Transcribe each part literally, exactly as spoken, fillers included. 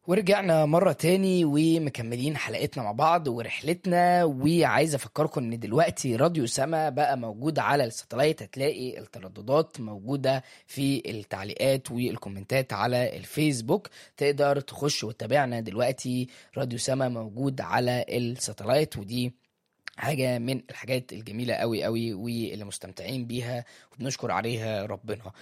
ورجعنا مرة تاني ومكملين حلقتنا مع بعض ورحلتنا، وعايز افكركم ان دلوقتي راديو سما بقى موجود على الساتلايت. هتلاقي الترددات موجودة في التعليقات والكومنتات على الفيسبوك، تقدر تخش وتتابعنا دلوقتي. راديو سما موجود على الساتلايت، ودي حاجة من الحاجات الجميلة قوي قوي واللي مستمتعين بيها وبنشكر عليها ربنا.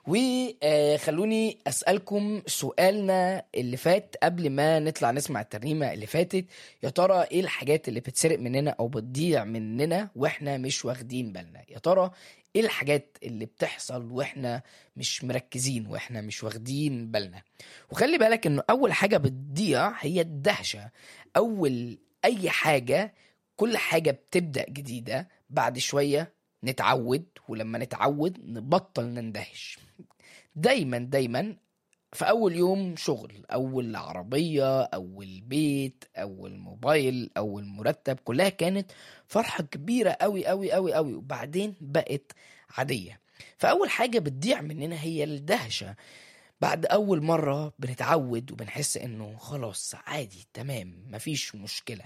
وخلوني أسألكم سؤالنا اللي فات قبل ما نطلع نسمع الترنيمة اللي فاتت. يا ترى ايه الحاجات اللي بتسرق مننا او بتضيع مننا واحنا مش واخدين بالنا؟ يا ترى ايه الحاجات اللي بتحصل واحنا مش مركزين واحنا مش واخدين بالنا؟ وخلي بالك انه اول حاجة بتضيع هي الدهشة. اول اي حاجة، كل حاجة بتبدأ جديدة بعد شوية نتعود، ولما نتعود نبطل نندهش. دايما دايما في أول يوم شغل، أول عربية، أول بيت، أول موبايل، أول مرتب، كلها كانت فرحة كبيرة أوي أوي أوي أوي، وبعدين بقت عادية. فأول حاجة بتضيع مننا هي الدهشة. بعد أول مرة بنتعود وبنحس إنه خلاص عادي تمام مفيش مشكلة،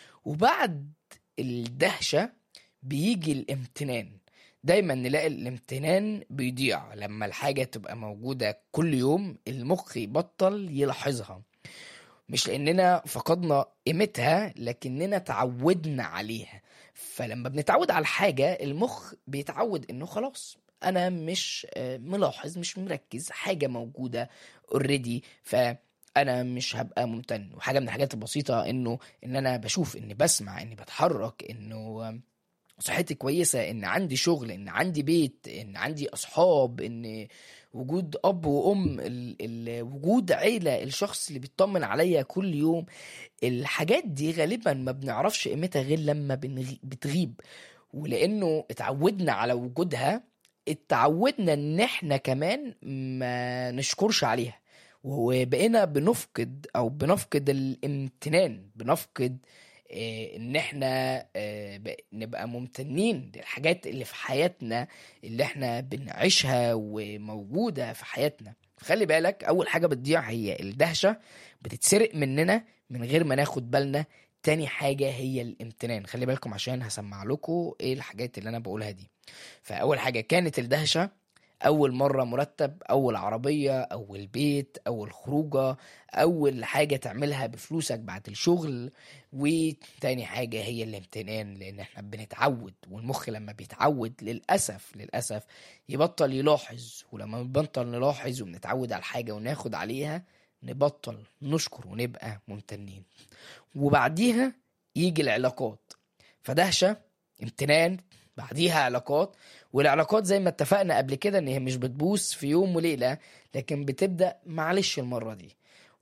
وبعد الدهشة بيجي الامتنان. دايما نلاقي الامتنان بيضيع لما الحاجة تبقى موجودة كل يوم، المخ يبطل يلاحظها، مش لأننا فقدنا قيمتها لكننا تعودنا عليها. فلما بنتعود على الحاجة المخ بيتعود إنه خلاص أنا مش آه، ملاحظ، مش مركز، حاجة موجودة اوريدي، فأنا مش هبقى ممتن. وحاجة من الحاجات البسيطة إنه إن أنا بشوف، إني بسمع، إني بتحرك، إنه آم، صحتي كويسة، إن عندي شغل، إن عندي بيت، إن عندي أصحاب، إن وجود أب وأم، ال... ال... وجود عيلة، الشخص اللي بيطمن عليا كل يوم. الحاجات دي غالبا ما بنعرفش قيمتها غير لما بنغي... بتغيب. ولأنه اتعودنا على وجودها، اتعودنا ان احنا كمان ما نشكرش عليها، وبقينا بنفقد او بنفقد الامتنان، بنفقد آه، ان احنا آه، ب- نبقى ممتنين للحاجات اللي في حياتنا، اللي احنا بنعيشها وموجودة في حياتنا. خلي بالك اول حاجة بتضيع هي الدهشة، بتتسرق مننا من غير ما ناخد بالنا. تاني حاجة هي الامتنان. خلي بالكم عشان هسمع لكم ايه الحاجات اللي انا بقولها دي. فاول حاجة كانت الدهشة، اول مرة مرتب، اول عربية، اول بيت، اول خروجة، اول حاجة تعملها بفلوسك بعد الشغل. وتاني حاجة هي الامتنان، لان احنا بنتعود، والمخ لما بيتعود للأسف للأسف يبطل يلاحظ. ولما بنبطل نلاحظ وبنتعود على الحاجة وناخد عليها، نبطل نشكر ونبقى ممتنين. وبعديها يجي العلاقات. فدهشة، امتنان، بعديها علاقات. والعلاقات زي ما اتفقنا قبل كده ان هي مش بتبوس في يوم وليلة، لكن بتبدأ معلش المرة دي،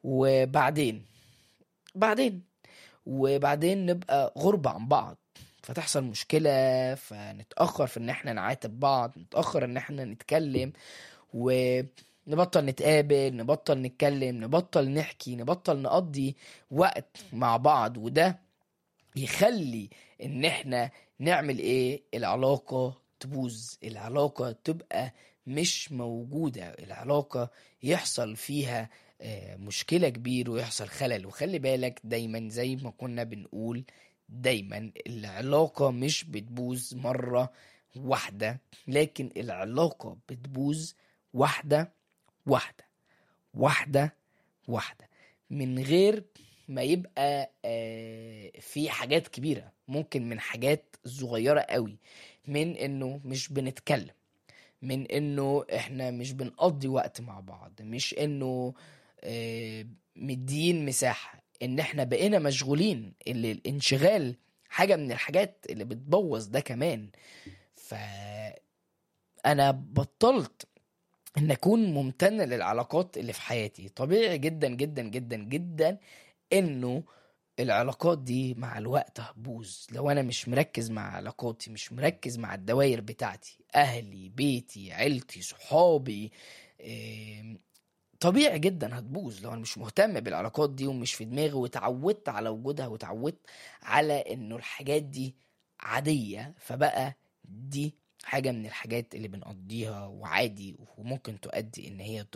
وبعدين بعدين وبعدين نبقى غربة عن بعض، فتحصل مشكلة، فنتأخر في ان احنا نعاتب بعض، نتأخر ان احنا نتكلم، ونبطل نتقابل، نبطل نتكلم، نبطل نحكي، نبطل نقضي وقت مع بعض. وده يخلي ان احنا نعمل ايه؟ العلاقة تبوظ، العلاقة تبقى مش موجودة، العلاقة يحصل فيها آه، مشكلة كبير ويحصل خلل. وخلي بالك دايما زي ما كنا بنقول، دايما العلاقة مش بتبوظ مرة واحدة، لكن العلاقة بتبوظ واحدة واحدة واحدة واحدة، من غير ما يبقى آه، في حاجات كبيرة. ممكن من حاجات صغيرة قوي، من انه مش بنتكلم، من انه احنا مش بنقضي وقت مع بعض، مش انه آه، مدين مساحة، ان احنا بقينا مشغولين. اللي الانشغال حاجة من الحاجات اللي بتبوظ ده كمان. فانا بطلت ان اكون ممتن للعلاقات اللي في حياتي. طبيعي جدا جدا جدا جدا انه العلاقات دي مع الوقت هتبوظ لو انا مش مركز مع علاقاتي، مش مركز مع الدوائر بتاعتي، اهلي، بيتي، عيلتي، صحابي. إيه، طبيعي جدا هتبوظ لو انا مش مهتم بالعلاقات دي ومش في دماغي، وتعودت على وجودها، وتعودت على انه الحاجات دي عادية. فبقى دي حاجة من الحاجات اللي بنقضيها وعادي، وممكن تؤدي ان هي